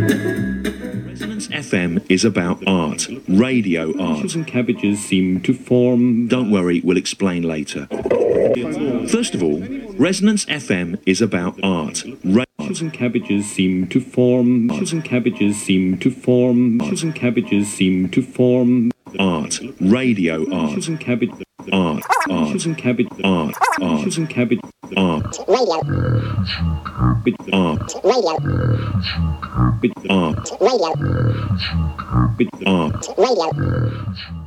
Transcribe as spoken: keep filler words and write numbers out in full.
Resonance F M is about art, radio art. And cabbages seem to form... Don't worry, we'll explain later. First of all, Resonance F M is about art. Ra- and cabbages seem to form... and cabbages seem to form... and cabbages seem to form... art, radio art. and cabbage... Art, art, and cabbage... art, art, and cabbage... art, Radio. art, Radio. art, Radio. art. Radio.